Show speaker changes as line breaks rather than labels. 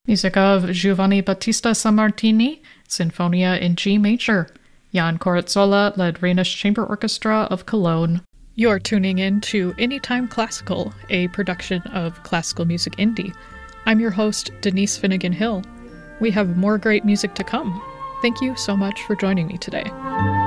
Music of Giovanni Battista Sammartini, Sinfonia in G major. Jan Corazzola led Rhenish Chamber Orchestra of Cologne. You're tuning in to Anytime Classical, a production of Classical Music Indie. I'm your host, Denise Finnegan Hill. We have more great music to come. Thank you so much for joining me today.